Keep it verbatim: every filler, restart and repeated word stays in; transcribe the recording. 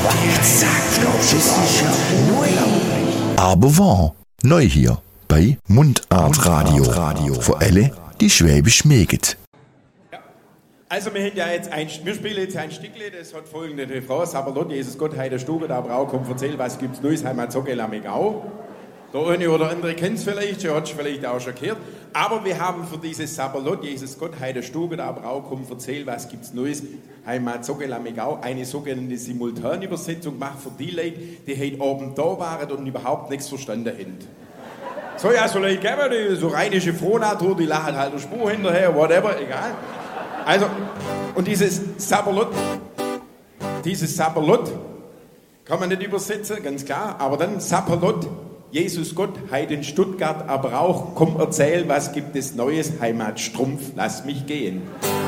Jetzt sagt das ist sicher neu. Aber wahr, neu hier bei Mundart Radio. Für alle, die Schwäbisch mögen. Also wir, haben ja jetzt ein, wir spielen jetzt ein Stückle, das hat folgende Refrain. Saberlot, Jesus Gott, Heide Stube, da Brau, komm, erzähl, was gibt's Neues, Heimat, Zocke, Lamegau. Der eine oder andere kennt es vielleicht, der hat es vielleicht auch schon gehört. Aber wir haben für dieses Saberlot, Jesus Gott, Heide Stube, da Brau, komm, erzähl, was gibt's Neues, Heimat, Zocke, Lamegau, eine sogenannte Simultanübersetzung gemacht für die Leute, die heute Abend da waren und überhaupt nichts verstanden haben. So, ja, so Leute geben, die so rheinische Frohnatur, die lachen halt der Spur hinterher, whatever, egal. Also, und dieses Saberlot, dieses Saberlot kann man nicht übersetzen, ganz klar, aber dann Saberlot, Jesus Gott, Heid in Stuttgart, aber auch, komm erzähl, was gibt es Neues, Heimat Strumpf, lass mich gehen.